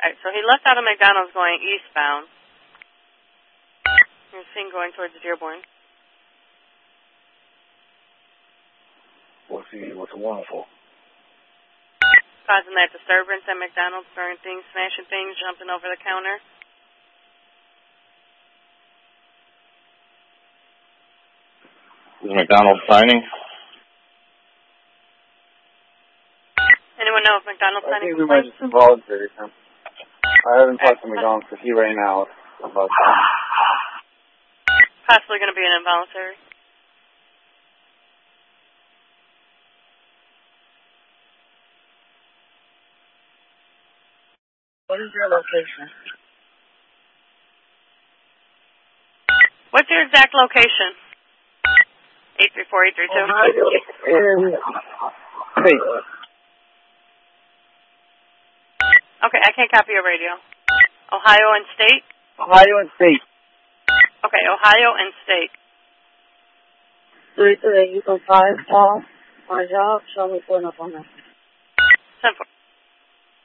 Alright, so he left out of McDonald's going eastbound. You're seen going towards Dearborn. What's wonderful? Causing that disturbance at McDonald's, throwing things, smashing things, jumping over the counter. Is McDonald's signing? Anyone know if McDonald's signing? I think we might just involuntary. I haven't talked to McDonald's because he ran out about that. Possibly going to be an involuntary. What is your location? What's your exact location? 834-832. Hey. Okay, I can't copy your radio. Ohio and state? Ohio and state. Okay, Ohio and state. 33805, call. My job, show me for an appointment. 10-4.